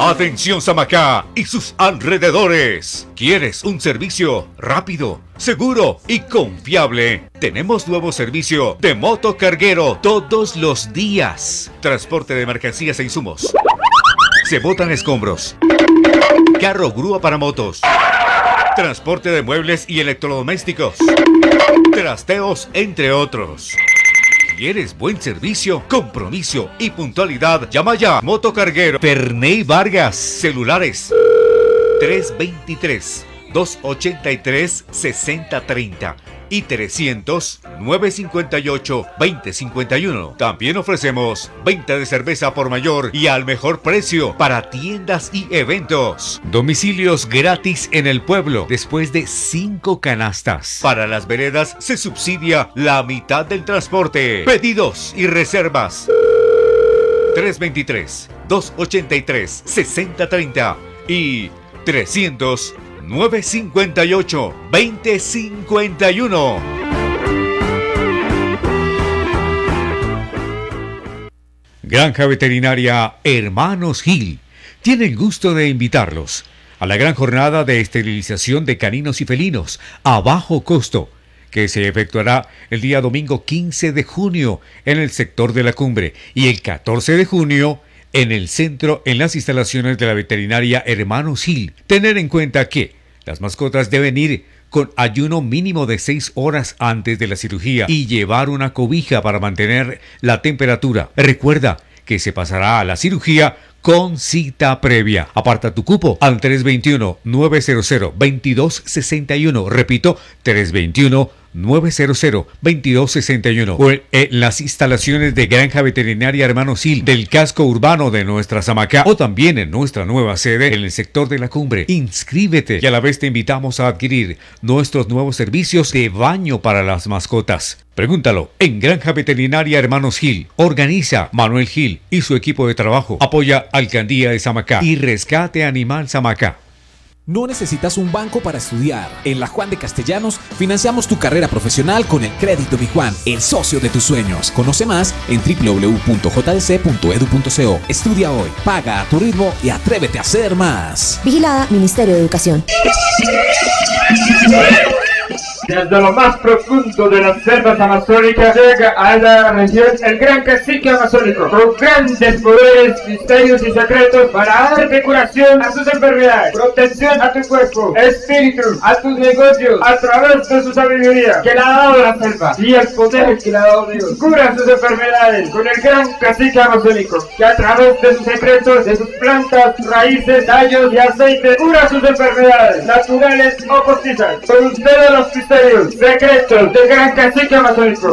Atención Samacá y sus alrededores. ¿Quieres un servicio rápido, seguro y confiable? Tenemos nuevo servicio de motocarguero todos los días. Transporte de mercancías e insumos. Se botan escombros. Carro grúa para motos. Transporte de muebles y electrodomésticos. Trasteos, entre otros. ¿Quieres buen servicio, compromiso y puntualidad? Llama ya. Motocarguero Perney Vargas. Celulares 323-283-6030 y 300-958-2051. También ofrecemos venta de cerveza por mayor y al mejor precio para tiendas y eventos. Domicilios gratis en el pueblo después de 5 canastas. Para las veredas se subsidia la mitad del transporte. Pedidos y reservas 323-283-6030 y 300-958-2051. Granja Veterinaria Hermanos Gil tiene el gusto de invitarlos a la gran jornada de esterilización de caninos y felinos a bajo costo, que se efectuará el día domingo 15 de junio en el sector de la Cumbre y el 14 de junio en el centro, en las instalaciones de la veterinaria Hermanos Gil. Tener en cuenta que las mascotas deben ir con ayuno mínimo de 6 horas antes de la cirugía y llevar una cobija para mantener la temperatura. Recuerda que se pasará a la cirugía con cita previa. Aparta tu cupo al 321-900-2261. Repito, 321-900-2261 o en las instalaciones de Granja Veterinaria Hermanos Gil del casco urbano de nuestra Samacá o también en nuestra nueva sede en el sector de la Cumbre. Inscríbete y a la vez te invitamos a adquirir nuestros nuevos servicios de baño para las mascotas. Pregúntalo en Granja Veterinaria Hermanos Gil. Organiza Manuel Gil y su equipo de trabajo. Apoya Alcaldía de Samacá y Rescate Animal Samacá. No necesitas un banco para estudiar. En la Juan de Castellanos financiamos tu carrera profesional con el crédito Mi Juan, el socio de tus sueños. Conoce más en www.jdc.edu.co. Estudia hoy, paga a tu ritmo y atrévete a hacer más. Vigilada Ministerio de Educación. Desde lo más profundo de las selvas amazónicas llega a la región el gran cacique amazónico, con grandes poderes, misterios y secretos para darte curación a tus enfermedades, protección a tu cuerpo, espíritu, a tus negocios, a través de su sabiduría que le ha dado la selva y el poder que le ha dado Dios. Cura sus enfermedades con el gran cacique amazónico, que a través de sus secretos, de sus plantas, raíces, tallos y aceites, cura sus enfermedades, naturales o postizas. Con ustedes los misterios, secretos del gran cacique amazónico.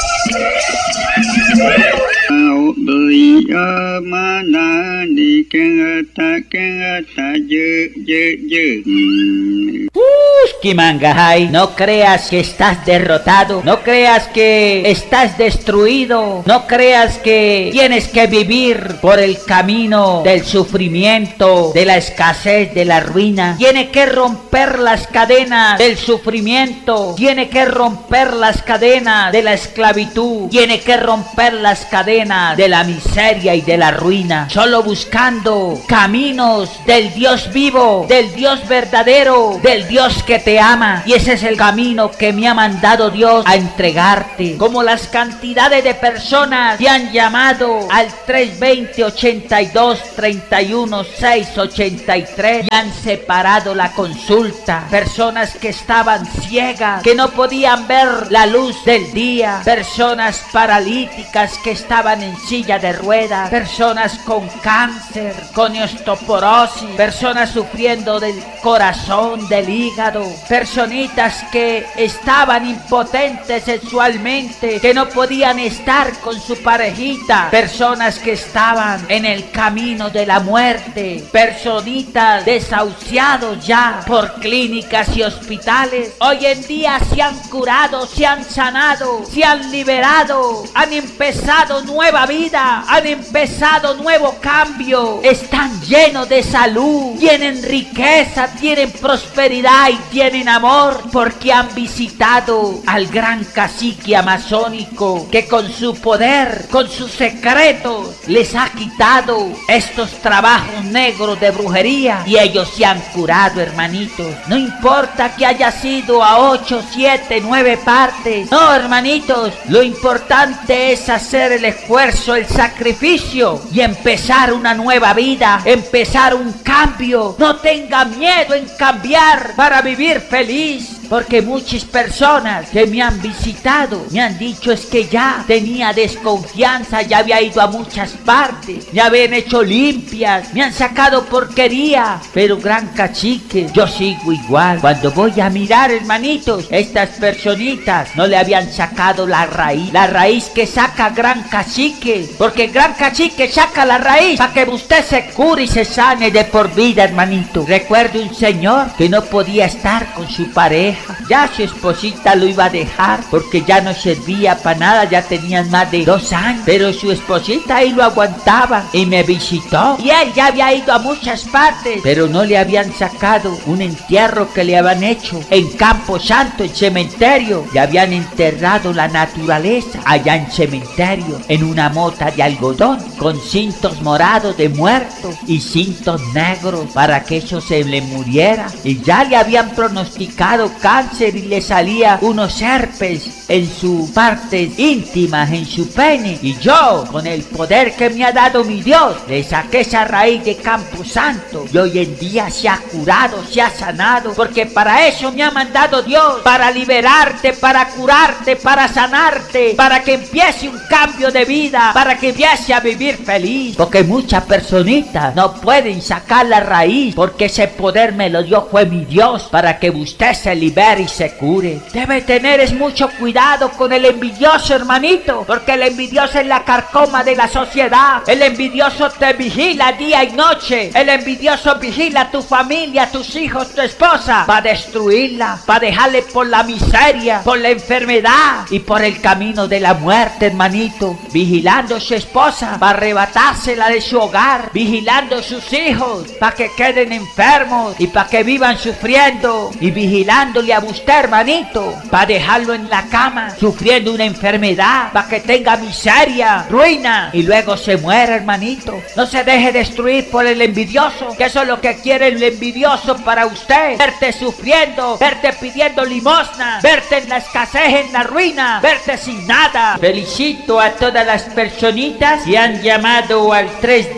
Kimangahai, no creas que estás derrotado, no creas que estás destruido, no creas que tienes que vivir por el camino del sufrimiento, de la escasez, de la ruina. Tiene que romper las cadenas del sufrimiento, tiene que romper las cadenas de la esclavitud, tiene que romper las cadenas de la miseria y de la ruina, solo buscando caminos del Dios vivo, del Dios verdadero, del Dios que te ama. Y ese es el camino que me ha mandado Dios a entregarte. Como las cantidades de personas que han llamado al 320-82-31-683 y han separado la consulta, personas que estaban ciegas, que no podían ver la luz del día, personas paralíticas que estaban en silla de ruedas, personas con cáncer, con osteoporosis, personas sufriendo del corazón, del hígado, personitas que estaban impotentes sexualmente, que no podían estar con su parejita, personas que estaban en el camino de la muerte, personitas desahuciados ya por clínicas y hospitales. Hoy en día se han curado, se han sanado, se han liberado, han empezado nueva vida. vida, han empezado nuevo cambio, están llenos de salud, tienen riqueza, tienen prosperidad y tienen amor, porque han visitado al gran cacique amazónico que con su poder, con sus secretos, les ha quitado estos trabajos negros de brujería y ellos se han curado, hermanitos. No importa que haya sido a 8, 7, 9 partes. No, hermanitos, lo importante es hacer el esfuerzo, el sacrificio y empezar una nueva vida, empezar un cambio. No tenga miedo en cambiar para vivir feliz. Porque muchas personas que me han visitado me han dicho es que ya tenía desconfianza, ya había ido a muchas partes, me habían hecho limpias, me han sacado porquería. Pero gran cacique, yo sigo igual. Cuando voy a mirar, hermanitos, estas personitas no le habían sacado la raíz que saca gran cacique. Porque gran cacique saca la raíz para que usted se cure y se sane de por vida, hermanito. Recuerdo un señor que no podía estar con su pareja. Ya su esposita lo iba a dejar porque ya no servía para nada, ya tenían más de 2 años. Pero su esposita ahí lo aguantaba y me visitó. Y él ya había ido a muchas partes, pero no le habían sacado un entierro que le habían hecho en Campo Santo, en cementerio. Le habían enterrado la naturaleza allá en cementerio, en una mota de algodón, con cintos morados de muertos y cintos negros para que eso se le muriera. Y ya le habían pronosticado cáncer y le salía unos herpes en sus partes íntimas, en su pene. Y yo, con el poder que me ha dado mi Dios, le saqué esa raíz de Campo Santo y hoy en día se ha curado, se ha sanado, porque para eso me ha mandado Dios, para liberarte, para curarte, para sanarte, para que empiece un cambio de vida, para que empiece a vivir feliz. Porque muchas personitas no pueden sacar la raíz, porque ese poder me lo dio fue mi Dios, para que usted se libere y se cure. Debe tener mucho cuidado con el envidioso, hermanito, porque el envidioso es la carcoma de la sociedad. El envidioso te vigila día y noche. El envidioso vigila a tu familia, a tus hijos, tu esposa, para destruirla, para dejarle por la miseria, por la enfermedad y por el camino de la muerte, hermanito. Vigilando a su esposa para arrebatársela de su hogar, vigilando a sus hijos para que queden enfermos y para que vivan sufriendo, y vigilándole a usted, hermanito, para dejarlo en la cama sufriendo una enfermedad, para que tenga miseria, ruina y luego se muera, hermanito. No se deje destruir por el envidioso, que eso es lo que quiere el envidioso para usted: verte sufriendo, verte pidiendo limosna, verte en la escasez, en la ruina, verte sin nada. Felicito a todas las personitas que han llamado al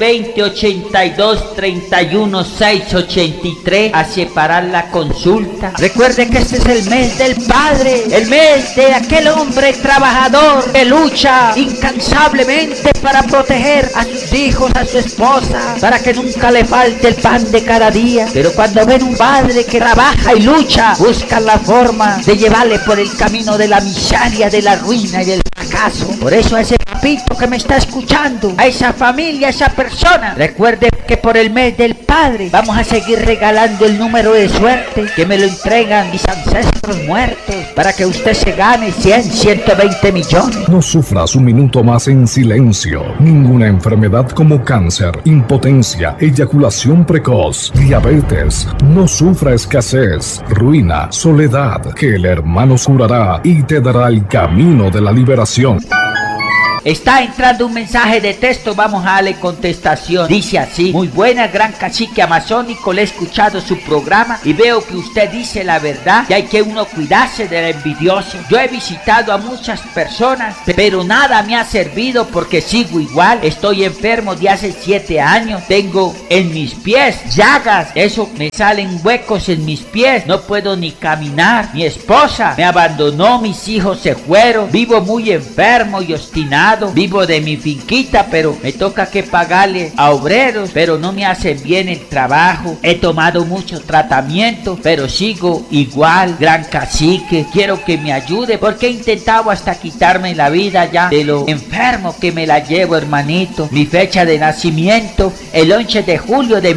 320-82-31-683 a separar la consulta. Recuerde que este es el mes del padre, el mes de aquel hombre trabajador que lucha incansablemente para proteger a sus hijos, a su esposa, para que nunca le falte el pan de cada día. Pero cuando ven un padre que trabaja y lucha, buscan la forma de llevarle por el camino de la miseria, de la ruina y del fracaso. Por eso a ese papito que me está escuchando, a esa familia, a esa persona, recuerde que por el mes del padre vamos a seguir regalando el número de suerte que me lo entregan mis ancestros muertos, para que usted se gane 100, 120 millones. No sufras un minuto más en silencio. Ninguna enfermedad como cáncer, impotencia, eyaculación precoz, diabetes, no sufra escasez, ruina, soledad, que el hermano curará y te dará el camino de la liberación. Está entrando un mensaje de texto, vamos a darle contestación. Dice así: muy buena, gran cacique amazónico, le he escuchado su programa y veo que usted dice la verdad y hay que uno cuidarse del envidioso. Yo he visitado a muchas personas, pero nada me ha servido porque sigo igual. Estoy enfermo de hace 7 años, tengo en mis pies llagas, eso me salen huecos en mis pies, no puedo ni caminar. Mi esposa me abandonó, mis hijos se fueron, vivo muy enfermo y obstinado. Vivo de mi finquita, pero me toca que pagarle a obreros, pero no me hacen bien el trabajo. He tomado mucho tratamiento, pero sigo igual, gran cacique. Quiero que me ayude porque he intentado hasta quitarme la vida ya de lo enfermo que me la llevo, hermanito. Mi fecha de nacimiento, el 11 de julio de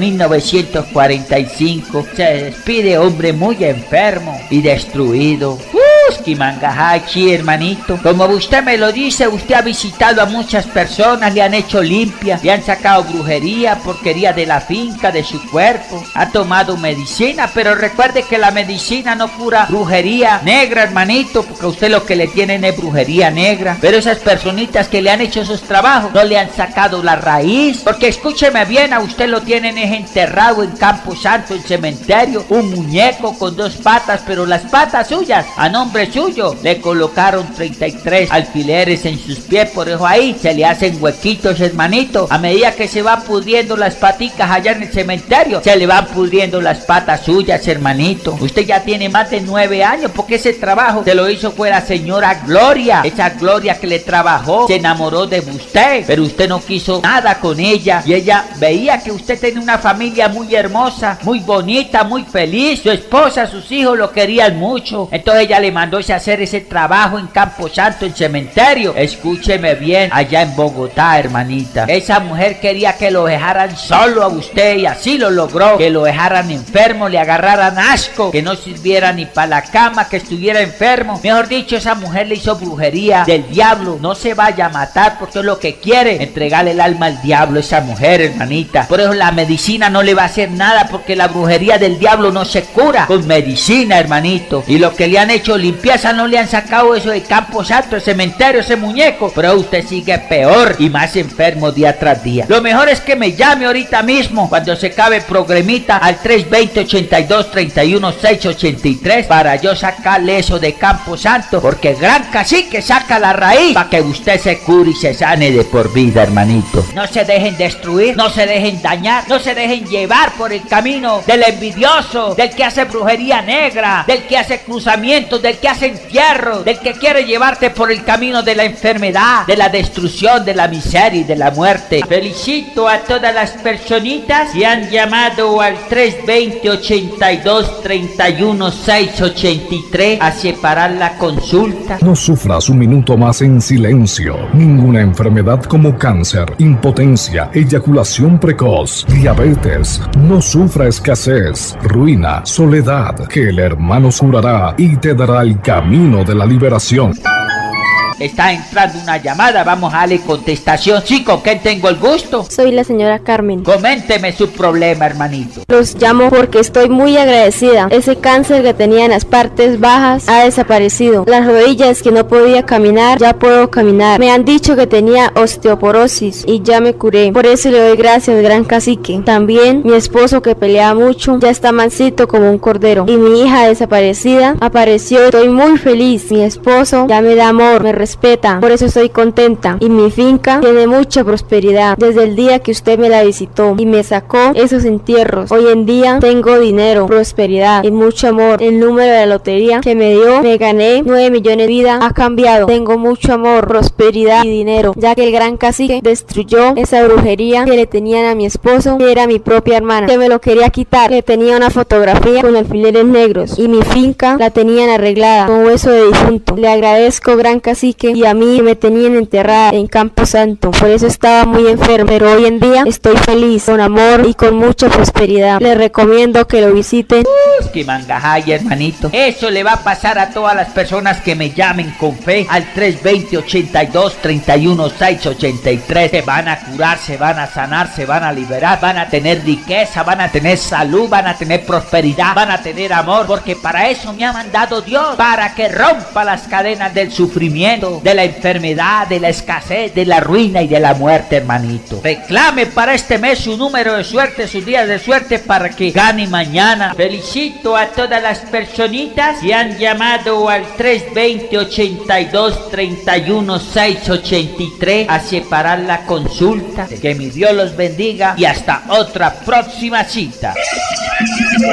1945. Se despide hombre muy enfermo y destruido. Kimangahachi, hermanito. Como usted me lo dice, usted ha visitado a muchas personas, le han hecho limpia, le han sacado brujería, porquería de la finca, de su cuerpo. Ha tomado medicina, pero recuerde que la medicina no cura brujería negra, hermanito, porque a usted lo que le tienen es brujería negra. Pero esas personitas que le han hecho esos trabajos no le han sacado la raíz, porque escúcheme bien, a usted lo tienen es enterrado en Campo Santo, en cementerio, un muñeco con 2 patas, pero las patas suyas, a nombre suyo, le colocaron 33 alfileres en sus pies, por eso ahí se le hacen huequitos, hermanito. A medida que se van pudriendo las paticas allá en el cementerio, se le van pudriendo las patas suyas, hermanito. Usted ya tiene más de 9 años, porque ese trabajo se lo hizo fue la señora Gloria. Esa Gloria que le trabajó, se enamoró de usted, pero usted no quiso nada con ella, y ella veía que usted tenía una familia muy hermosa, muy bonita, muy feliz. Su esposa, sus hijos lo querían mucho, entonces ella le mandó a hacer ese trabajo en Campo Santo, en cementerio. Escúcheme bien, allá en Bogotá, hermanita. Esa mujer quería que lo dejaran solo a usted, y así lo logró, que lo dejaran enfermo, le agarraran asco, que no sirviera ni para la cama, que estuviera enfermo. Mejor dicho, esa mujer le hizo brujería del diablo. No se vaya a matar, porque es lo que quiere, entregarle el alma al diablo, esa mujer, hermanita. Por eso la medicina no le va a hacer nada, porque la brujería del diablo no se cura con medicina, hermanito. Y lo que le han hecho limpieza, no le han sacado eso de Campo Santo, el cementerio, ese muñeco, pero usted sigue peor y más enfermo día tras día. Lo mejor es que me llame ahorita mismo, cuando se acabe el programita, al 320-82-31-683, para yo sacarle eso de Campo Santo, porque el gran cacique saca la raíz para que usted se cure y se sane de por vida, hermanito. No se dejen destruir, no se dejen dañar, no se dejen llevar por el camino del envidioso, del que hace brujería negra, del que hace cruzamientos, del que hace entierros, del que quiere llevarte por el camino de la enfermedad, de la destrucción, de la miseria y de la muerte. Felicito a todas las personitas que han llamado al 320-82-31-683 a separar la consulta. No sufras un minuto más en silencio. Ninguna enfermedad como cáncer, impotencia, eyaculación precoz, diabetes, no sufra escasez, ruina, soledad, que el hermano curará y te dará el camino de la liberación. Está entrando una llamada, vamos a darle contestación. Sí, ¿con quién tengo el gusto? Soy la señora Carmen. Coménteme su problema, hermanito. Los llamo porque estoy muy agradecida. Ese cáncer que tenía en las partes bajas ha desaparecido. Las rodillas que no podía caminar, ya puedo caminar. Me han dicho que tenía osteoporosis y ya me curé. Por eso le doy gracias, gran cacique. También mi esposo, que peleaba mucho, ya está mansito como un cordero. Y mi hija desaparecida apareció. Estoy muy feliz. Mi esposo ya me da amor, me respeta, por eso estoy contenta. Y mi finca tiene mucha prosperidad desde el día que usted me la visitó y me sacó esos entierros. Hoy en día tengo dinero, prosperidad y mucho amor. El número de la lotería que me dio, me gané 9 millones de vida, ha cambiado. Tengo mucho amor, prosperidad y dinero, ya que el gran cacique destruyó esa brujería que le tenían a mi esposo, que era mi propia hermana, que me lo quería quitar. Le tenía una fotografía con alfileres negros y mi finca la tenían arreglada con hueso de difunto. Le agradezco, gran cacique, y a mí me tenían enterrada en Campo Santo, por eso estaba muy enferma, pero hoy en día estoy feliz, con amor y con mucha prosperidad. Les recomiendo que lo visiten. Kimangahay, hermanito, eso le va a pasar a todas las personas que me llamen con fe al 320-82-31-683. Se van a curar, se van a sanar, se van a liberar, van a tener riqueza, van a tener salud, van a tener prosperidad, van a tener amor, porque para eso me ha mandado Dios, para que rompa las cadenas del sufrimiento, de la enfermedad, de la escasez, de la ruina y de la muerte, hermanito. Reclame para este mes su número de suerte, sus días de suerte, para que gane mañana. Felicito a todas las personitas que han llamado al 320-82-31-683 a separar la consulta. Que mi Dios los bendiga y hasta otra próxima cita.